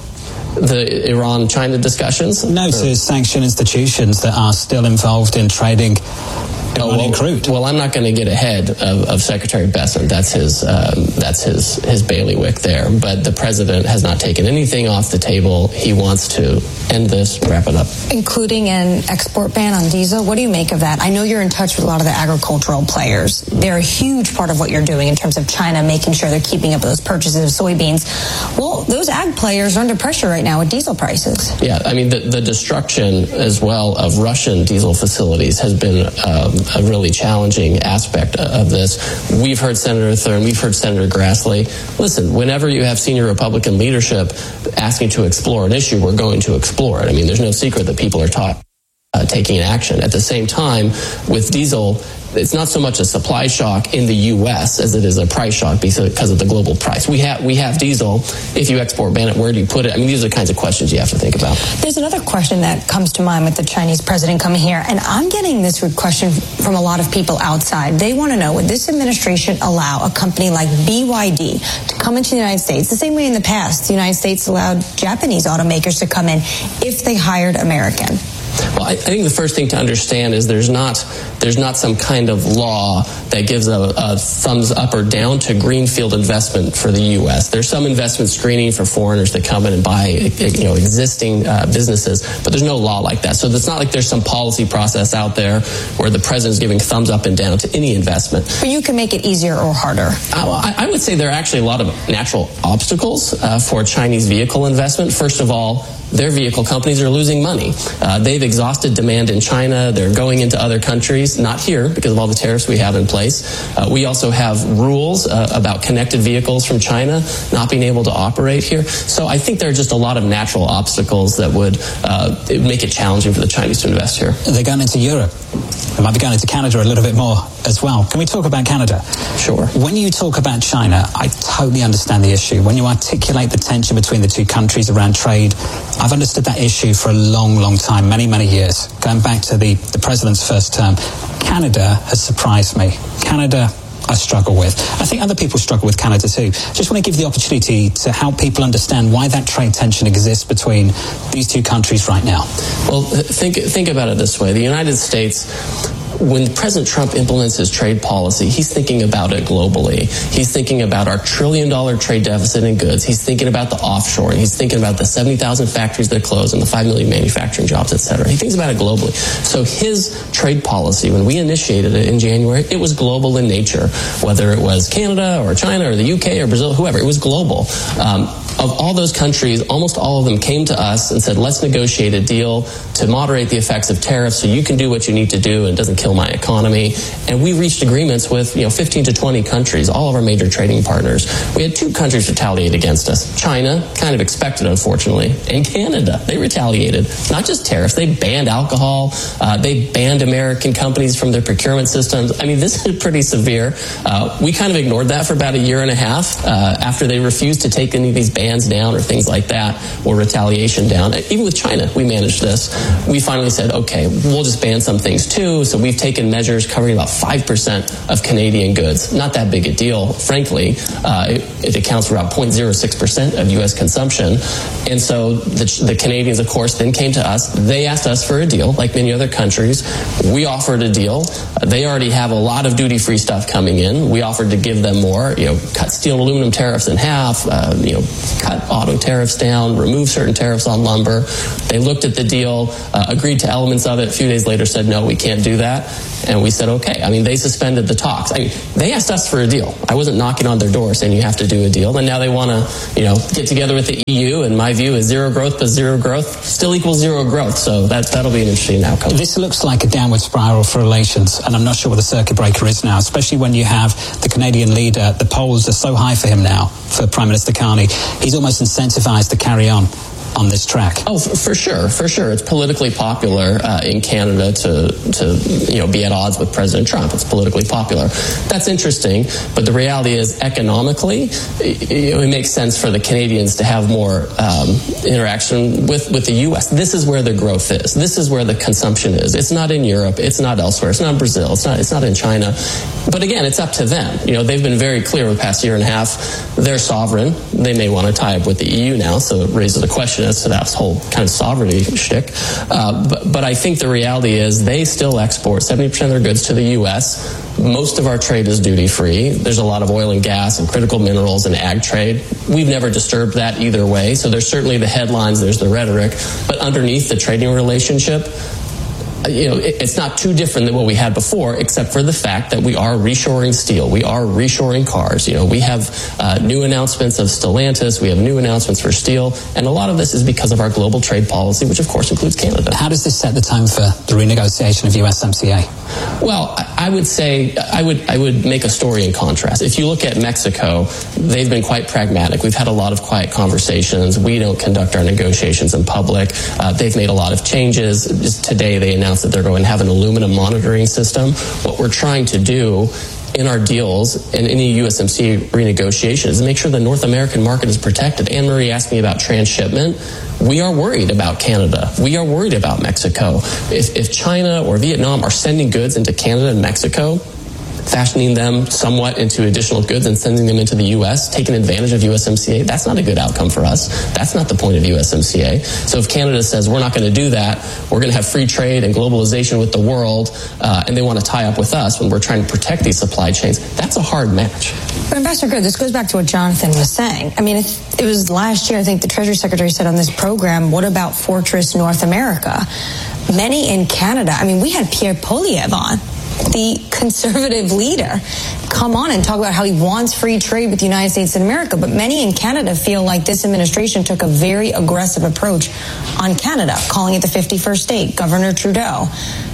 The Iran-China discussions? No, to sanction institutions that are still involved in trading Oh, well, crude. Well, I'm not going to get ahead of, of Secretary Bessent. That's his um, that's his his bailiwick there. But the president has not taken anything off the table. He wants to end this, wrap it up, including an export ban on diesel. What do you make of that? I know you're in touch with a lot of the agricultural players. They're a huge part of what you're doing in terms of China making sure they're keeping up with those purchases of soybeans. Well, those ag players are under pressure right now with diesel prices. Yeah, I mean the, the destruction as well of Russian diesel facilities has been Um, a really challenging aspect of this. We've heard Senator Thurm, we've heard Senator Grassley. Listen, whenever you have senior Republican leadership asking to explore an issue, we're going to explore it. I mean, there's no secret that people are taught uh, taking action. At the same time, with diesel, it's not so much a supply shock in the U S as it is a price shock because of the global price. We have we have diesel. If you export ban it, where do you put it? I mean, these are the kinds of questions you have to think about. There's another question that comes to mind with the Chinese president coming here, and I'm getting this question from a lot of people outside. They want to know, would this administration allow a company like B Y D to come into the United States the same way in the past the United States allowed Japanese automakers to come in if they hired American? Well, I think the first thing to understand is there's not there's not some kind of law that gives a, a thumbs up or down to greenfield investment for the U S. There's some investment screening for foreigners that come in and buy, you know, existing uh, businesses, but there's no law like that. So it's not like there's some policy process out there where the president's giving thumbs up and down to any investment. But you can make it easier or harder. I, I would say there are actually a lot of natural obstacles uh, for Chinese vehicle investment. First of all, their vehicle companies are losing money. Uh, they've exhausted demand in China. They're going into other countries, not here because of all the tariffs we have in place. Uh, we also have rules uh, about connected vehicles from China not being able to operate here. So I think there are just a lot of natural obstacles that would uh, make it challenging for the Chinese to invest here. They're going into Europe. They might be going into Canada a little bit more as well. Can we talk about Canada? Sure. When you talk about China, I totally understand the issue. When you articulate the tension between the two countries around trade, I've understood that issue for a long, long time, many, many years. Going back to the, the president's first term, Canada has surprised me. Canada, I struggle with. I think other people struggle with Canada too. Just want to give the opportunity to help people understand why that trade tension exists between these two countries right now. Well, think think about it this way. The United States, when President Trump implements his trade policy, he's thinking about it globally. He's thinking about our trillion dollar trade deficit in goods. He's thinking about the offshoring. He's thinking about the seventy thousand factories that close and the five million manufacturing jobs, et cetera. He thinks about it globally. So his trade policy, when we initiated it in January, it was global in nature, whether it was Canada or China or the U K or Brazil, whoever. It was global. Um, of all those countries, almost all of them came to us and said, let's negotiate a deal to moderate the effects of tariffs so you can do what you need to do and it doesn't kill my economy. And we reached agreements with, you know, fifteen to twenty countries, all of our major trading partners. We had two countries retaliate against us. China, kind of expected, unfortunately, and Canada. They retaliated. Not just tariffs. They banned alcohol. Uh, they banned American companies from their procurement systems. I mean, this is pretty severe. Uh, we kind of ignored that for about a year and a half uh, after they refused to take any of these bans down or things like that, or retaliation down. Even with China, we managed this. We finally said, okay, we'll just ban some things too. So we've taken measures covering about five percent of Canadian goods. Not that big a deal, frankly. Uh, it, it accounts for about zero point zero six percent of U S consumption. And so the, the Canadians, of course, then came to us. They asked us for a deal, like many other countries. We offered a deal. Uh, they already have a lot of duty-free stuff coming in. We offered to give them more, you know, cut steel and aluminum tariffs in half, uh, you know, cut auto tariffs down, remove certain tariffs on lumber. They looked at the deal, uh, agreed to elements of it. A few days later said, no, we can't do that. And we said, okay. I mean, they suspended the talks. I mean, they asked us for a deal. I wasn't knocking on their door saying you have to do a deal. And now they want to, you know, get together with the E U. And my view is zero growth plus zero growth still equals zero growth. So that, that'll be an interesting outcome. This looks like a downward spiral for relations. And I'm not sure what the circuit breaker is now, especially when you have the Canadian leader. The polls are so high for him now, for Prime Minister Carney. He's almost incentivized to carry on on this track. Oh, for, for sure, for sure. It's politically popular uh, in Canada to, to, you know, be at odds with President Trump. It's politically popular. That's interesting, but the reality is economically, it, it makes sense for the Canadians to have more um, interaction with, with the U S. This is where the growth is. This is where the consumption is. It's not in Europe. It's not elsewhere. It's not in Brazil. It's not, it's not in China. But again, it's up to them. You know, they've been very clear over the past year and a half. They're sovereign. They may want to tie up with the E U now, so it raises a question as to that whole kind of sovereignty shtick. Uh, but, but I think the reality is they still export seventy percent of their goods to the U S. Most of our trade is duty-free. There's a lot of oil and gas and critical minerals and ag trade. We've never disturbed that either way. So there's certainly the headlines, there's the rhetoric. But underneath the trading relationship, you know, it, it's not too different than what we had before, except for the fact that we are reshoring steel. We are reshoring cars. You know, we have uh, new announcements of Stellantis. We have new announcements for steel. And a lot of this is because of our global trade policy, which of course includes Canada. How does this set the tone for the renegotiation of U S M C A? Well, I would say, I would, I would make a story in contrast. If you look at Mexico, they've been quite pragmatic. We've had a lot of quiet conversations. We don't conduct our negotiations in public. Uh, they've made a lot of changes. Just today they announced that they're going to have an aluminum monitoring system. What we're trying to do in our deals and any U S M C A renegotiation is make sure the North American market is protected. Anne Marie asked me about transshipment. We are worried about Canada. We are worried about Mexico. If, if China or Vietnam are sending goods into Canada and Mexico, fashioning them somewhat into additional goods and sending them into the U S, taking advantage of U S M C A, that's not a good outcome for us. That's not the point of U S M C A. So if Canada says we're not going to do that, we're going to have free trade and globalization with the world, uh, and they want to tie up with us when we're trying to protect these supply chains, that's a hard match. But Ambassador Good, this goes back to what Jonathan was saying. I mean, it, it was last year, I think the Treasury Secretary said on this program, what about Fortress North America? Many in Canada, I mean, we had Pierre Poilievre on, the conservative leader, come on and talk about how he wants free trade with the United States and America. But many in Canada feel like this administration took a very aggressive approach on Canada, calling it the fifty-first state. Governor Trudeau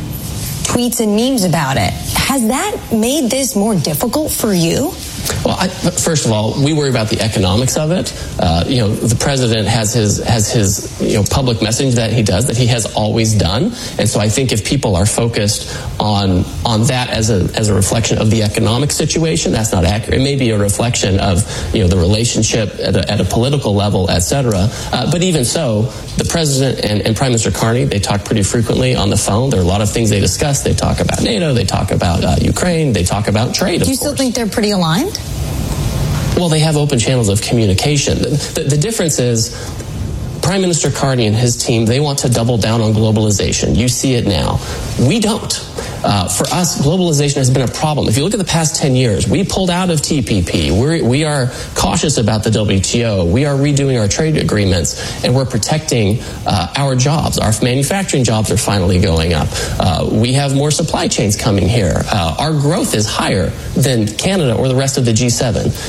tweets and memes about it. Has that made this more difficult for you? Well, I, first of all, we worry about the economics of it. Uh, you know, the president has his has his you know public message that he does that he has always done, and so I think if people are focused on on that as a as a reflection of the economic situation, that's not accurate. It may be a reflection of you know the relationship at a, at a political level, et cetera. Uh, but even so, the president and, and Prime Minister Carney, they talk pretty frequently on the phone. There are a lot of things they discuss. They talk about NATO. They talk about uh, Ukraine. They talk about trade. Do you still think they're pretty aligned? Well, they have open channels of communication. The, the difference is Prime Minister Carney and his team, they want to double down on globalization. You see it now. We don't. Uh, for us, globalization has been a problem. If you look at the past ten years, we pulled out of T P P. We're, we are cautious about the W T O. We are redoing our trade agreements, and we're protecting uh, our jobs. Our manufacturing jobs are finally going up. Uh, we have more supply chains coming here. Uh, our growth is higher than Canada or the rest of the G seven.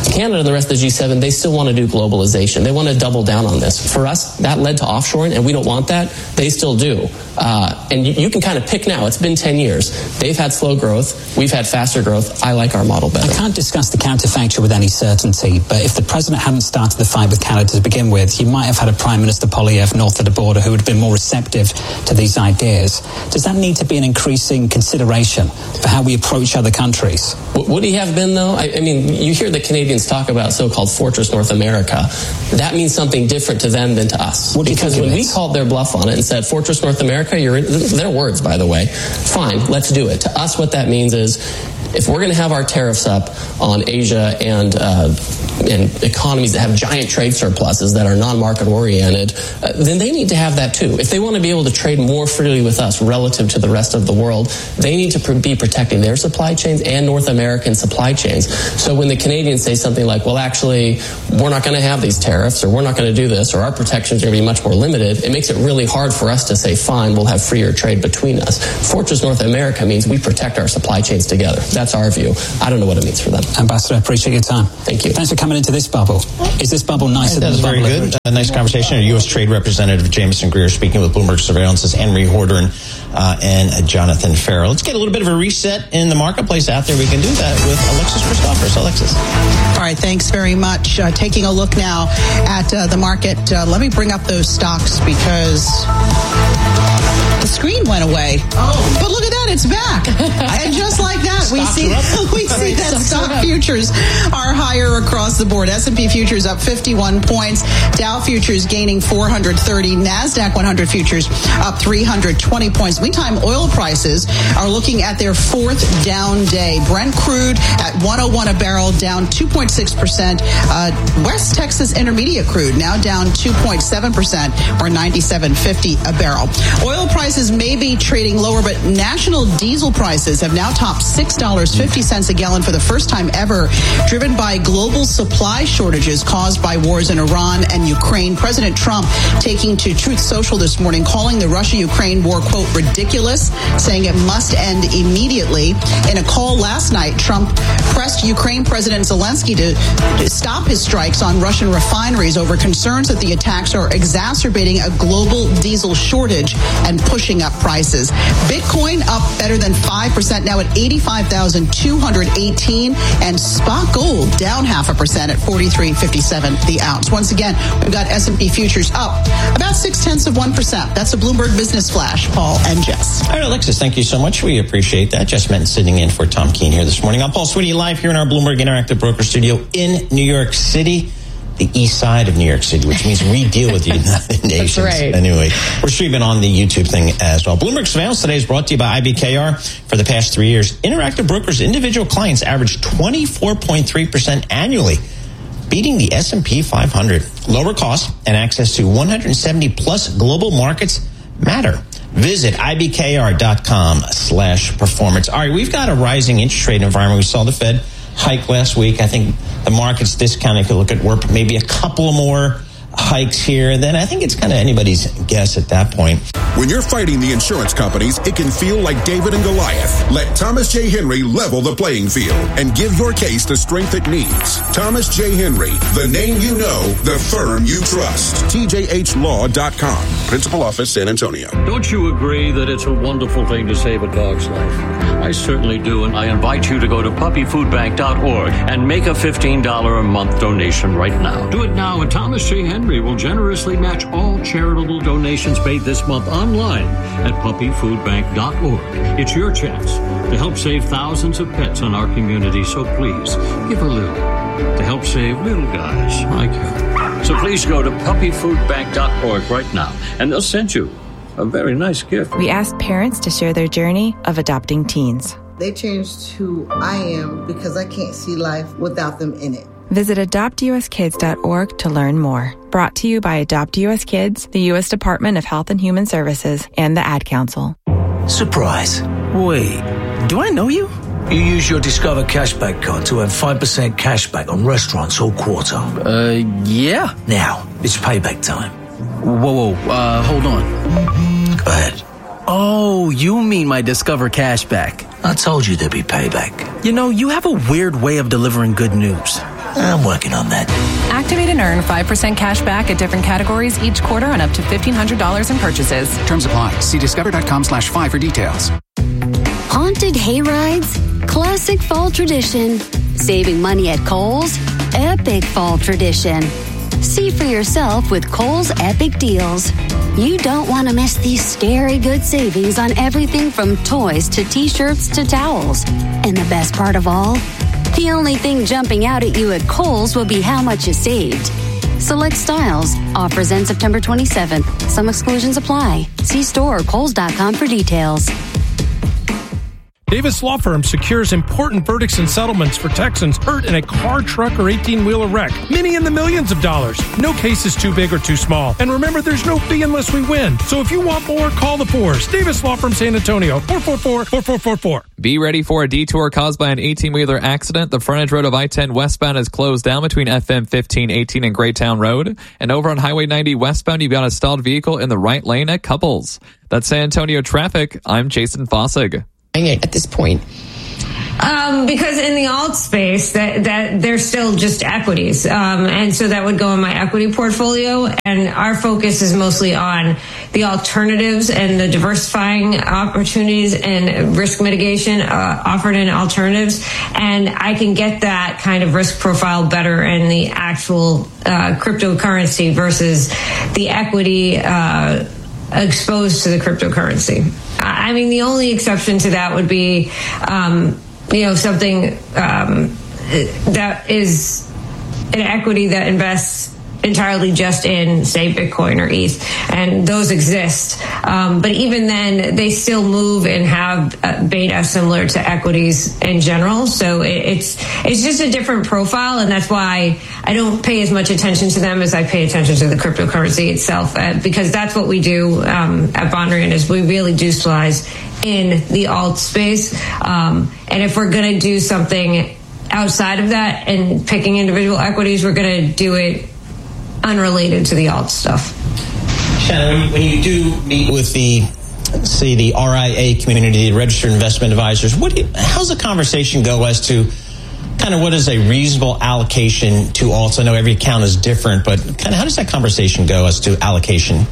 Canada and the rest of the G seven, they still want to do globalization. They want to double down on this. For us, that led to offshoring, and we don't want that. They still do. Uh, and you, you can kind of pick now. It's been ten years. They've had slow growth. We've had faster growth. I like our model better. I can't discuss the counterfactual with any certainty, but if the president hadn't started the fight with Canada to begin with, you might have had a Prime Minister Poilievre north of the border who would have been more receptive to these ideas. Does that need to be an increasing consideration for how we approach other countries? Would he have been, though? I, I mean, you hear the Canadians talk about so-called Fortress North America. That means something different to them than to us. What do you because think when we is? called their bluff on it and said, Fortress North America, you're in, their words, by the way, fine, let's do it. To us, what that means is, if we're going to have our tariffs up on Asia and uh, and economies that have giant trade surpluses that are non-market oriented, uh, then they need to have that too. If they want to be able to trade more freely with us relative to the rest of the world, they need to pr- be protecting their supply chains and North American supply chains. So when the Canadians say something like, well, actually, we're not going to have these tariffs, or we're not going to do this, or our protections are going to be much more limited, it makes it really hard for us to say, fine, we'll have freer trade between us. Fortress North America means we protect our supply chains together. That's our view. I don't know what it means for them. Ambassador, I appreciate your time. Thank you. Thanks for coming into this bubble. Is this bubble nicer That than was the very bubble? good. A nice conversation. Our U S Trade Representative Jameson Greer speaking with Bloomberg Surveillance's Henry Horder uh, and Jonathan Farrell. Let's get a little bit of a reset in the marketplace out there. We can do that with Alexis Christophers. Alexis. All right, thanks very much. Uh, taking a look now at uh, the market. Uh, let me bring up those stocks because the screen went away. Oh, but look at that, it's back. And just like that, we see we see that stock futures are higher across the board. S and P futures up fifty-one points. Dow futures gaining four hundred thirty. NASDAQ one hundred futures up three hundred twenty points. Meantime, oil prices are looking at their fourth down day. Brent crude at one oh one a barrel, down two point six percent. Uh, West Texas Intermediate crude now down two point seven percent, or ninety-seven fifty a barrel. Oil prices may be trading lower, but national diesel prices have now topped six dollars and fifty cents a gallon for the first time ever, driven by global supply shortages caused by wars in Iran and Ukraine. President Trump taking to Truth Social this morning, calling the Russia-Ukraine war, quote, ridiculous, saying it must end immediately. In a call last night, Trump pressed Ukraine President Zelensky to, to stop his strikes on Russian refineries over concerns that the attacks are exacerbating a global diesel shortage and pushing up prices. Bitcoin up better than five percent, now at eighty-five thousand two hundred eighteen, and spot gold down half a percent at forty-three fifty-seven the ounce. Once again, we've got S and P futures up about six tenths of one percent. That's a Bloomberg Business Flash. Paul and Jess. All right, Alexis, thank you so much. We appreciate that. Jess Menton sitting in for Tom Keene here this morning. I'm Paul Sweeney, live here in our Bloomberg Interactive Broker Studio in New York City, the east side of New York City, which means we deal with the United Nations. That's right. Anyway, we're streaming on the YouTube thing as well. Bloomberg Surveillance today is brought to you by I B K R. For the past three years, Interactive Brokers' individual clients averaged twenty-four point three percent annually, beating the S and P five hundred. Lower costs and access to one hundred seventy plus global markets matter. Visit ibkr.com slash performance. All right, we've got a rising interest rate environment. We saw the Fed hike last week. I think the market's discounting. If you look at where maybe a couple more hikes here, then I think it's kind of anybody's guess at that point. When you're fighting the insurance companies, it can feel like David and Goliath. Let Thomas J. Henry level the playing field and give your case the strength it needs. Thomas J. Henry, the name you know, the firm you trust. T J H law dot com. Principal Office, San Antonio. Don't you agree that it's a wonderful thing to save a dog's life? I certainly do, and I invite you to go to puppy food bank dot org and make a fifteen dollars a month donation right now. Do it now, and Thomas J. Henry will generously match all charitable donations made this month online at puppy food bank dot org. It's your chance to help save thousands of pets in our community, so please give a little to help save little guys like you. So please go to puppy food bank dot org right now, and they'll send you a very nice gift. We asked parents to share their journey of adopting teens. They changed who I am because I can't see life without them in it. Visit adopt u s kids dot org to learn more. Brought to you by Adopt U S Kids, the U S Department of Health and Human Services, and the Ad Council. Surprise. Wait, do I know you? You use your Discover Cashback card to earn five percent cashback on restaurants all quarter. Uh, yeah. Now, it's payback time. Whoa, whoa, uh, hold on. Go ahead. Oh, you mean my Discover Cashback. I told you there'd be payback. You know, you have a weird way of delivering good news. I'm working on that. Activate and earn five percent cash back at different categories each quarter on up to fifteen hundred dollars in purchases. Terms apply. See discover.com slash five for details. Haunted hay rides? Classic fall tradition. Saving money at Kohl's? Epic fall tradition. See for yourself with Kohl's Epic Deals. You don't want to miss these scary good savings on everything from toys to t-shirts to towels. And the best part of all? The only thing jumping out at you at Kohl's will be how much you saved. Select styles. Offers end September twenty-seventh. Some exclusions apply. See store or Kohls dot com for details. Davis Law Firm secures important verdicts and settlements for Texans hurt in a car, truck, or eighteen-wheeler wreck. Many in the millions of dollars. No case is too big or too small. And remember, there's no fee unless we win. So if you want more, call the fours. Davis Law Firm San Antonio, four four four, four four four four. Be ready for a detour caused by an eighteen-wheeler accident. The frontage road of I ten westbound is closed down between F M fifteen eighteen and Greytown Road. And over on Highway ninety westbound, you've got a stalled vehicle in the right lane at Couples. That's San Antonio traffic. I'm Jason Fossig. At this point? Um, because in the alt space, that, that they're still just equities. Um, and so that would go in my equity portfolio. And our focus is mostly on the alternatives and the diversifying opportunities and risk mitigation uh, offered in alternatives. And I can get that kind of risk profile better in the actual uh, cryptocurrency versus the equity uh exposed to the cryptocurrency. I mean, the only exception to that would be, um, you know, something um, that is an equity that invests entirely just in, say, Bitcoin or E T H, and those exist. Um, but even then, they still move and have uh, beta similar to equities in general. So it, it's it's just a different profile, and that's why I don't pay as much attention to them as I pay attention to the cryptocurrency itself, uh, because that's what we do um, at Bondrian, is we really do specialize in the alt space. Um, and if we're going to do something outside of that and picking individual equities, we're going to do it unrelated to the alt stuff. Shannon, when you do meet with the, say, the R I A community, the registered investment advisors, what do you, how's the conversation go as to kind of what is a reasonable allocation to alts? I know every account is different, but kind of how does that conversation go as to allocation?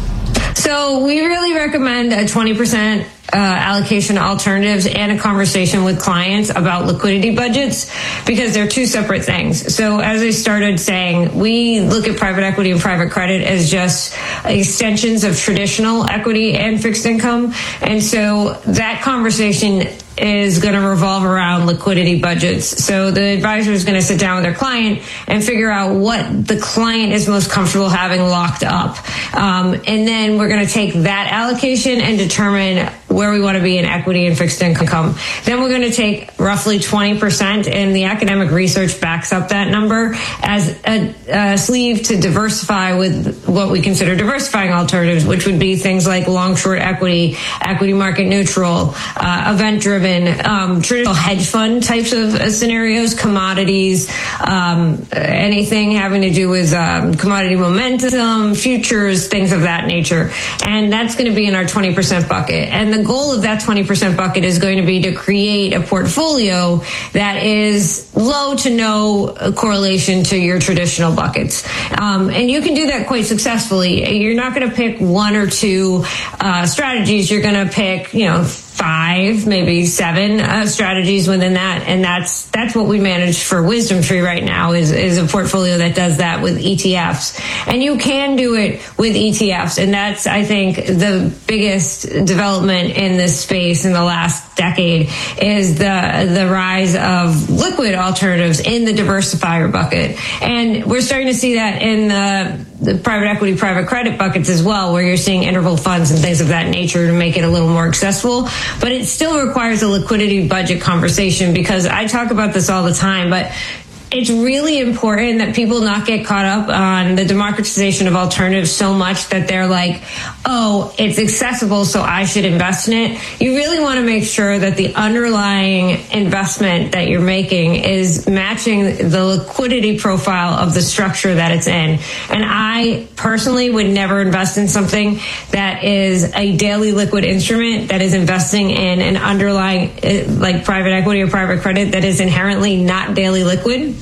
So we really recommend a twenty percent uh, allocation to alternatives and a conversation with clients about liquidity budgets, because they're two separate things. So as I started saying, we look at private equity and private credit as just extensions of traditional equity and fixed income. And so that conversation is going to revolve around liquidity budgets. So the advisor is going to sit down with their client and figure out what the client is most comfortable having locked up. Um, and then we're going to take that allocation and determine where we want to be in equity and fixed income. Then we're going to take roughly twenty percent, and the academic research backs up that number, as a, a sleeve to diversify with what we consider diversifying alternatives, which would be things like long-short equity, equity market neutral, uh, event-driven, um, traditional hedge fund types of uh, scenarios, commodities, um, anything having to do with um, commodity momentum, futures, things of that nature. And that's going to be in our twenty percent bucket. And the goal of that twenty percent bucket is going to be to create a portfolio that is low to no correlation to your traditional buckets. Um, and you can do that quite successfully. You're not going to pick one or two uh, strategies. You're going to pick, you know, five, maybe seven uh, strategies within that, and that's that's what we manage for Wisdom Tree right now, is is a portfolio that does that with E T Fs. And you can do it with E T Fs, and that's, I think, the biggest development in this space in the last decade, is the the rise of liquid alternatives in the diversifier bucket. And we're starting to see that in the, the private equity, private credit buckets as well, where you're seeing interval funds and things of that nature to make it a little more accessible. But it still requires a liquidity budget conversation, because I talk about this all the time, but it's really important that people not get caught up on the democratization of alternatives so much that they're like, oh, it's accessible, so I should invest in it. You really want to make sure that the underlying investment that you're making is matching the liquidity profile of the structure that it's in. And I personally would never invest in something that is a daily liquid instrument that is investing in an underlying, like private equity or private credit, that is inherently not daily liquid.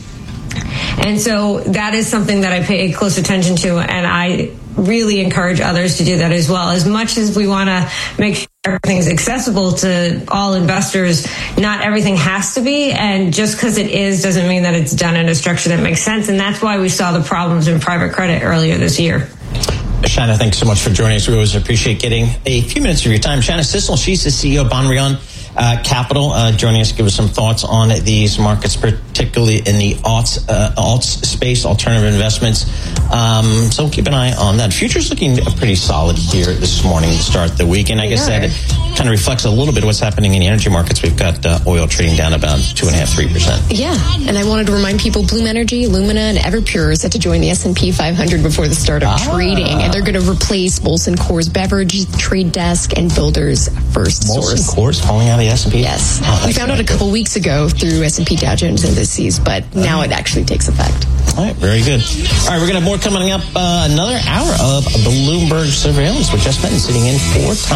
And so that is something that I pay close attention to, and I really encourage others to do that as well. As much as we want to make sure everything's accessible to all investors, not everything has to be, and just because it is doesn't mean that it's done in a structure that makes sense, and that's why we saw the problems in private credit earlier this year. Shanna, thanks so much for joining us. We always appreciate getting a few minutes of your time. Shanna Sissel, she's the C E O of Bonrion uh, Capital, uh, joining us to give us some thoughts on these markets, particularly in the alts, uh, alts space, alternative investments. Um, so keep an eye on that. Future's looking pretty solid here this morning to start the week. And I guess that kind of reflects a little bit of what's happening in the energy markets. We've got uh, oil trading down about two and a half, three percent. Yeah, and I wanted to remind people, Bloom Energy, Lumina, and Everpure are set to join the S and P five hundred before the start of ah. trading, and they're going to replace Molson Coors Beverage, Trade Desk, and Builders First Molson Source. Molson Coors falling out of the S and P? Yes. Oh, we found out a couple weeks ago through S and P Dow Jones Indices, but uh, now it actually takes effect. All right, very good. All right, we're going to have more coming up. Uh, another hour of Bloomberg Surveillance with Jess Benton sitting in for time.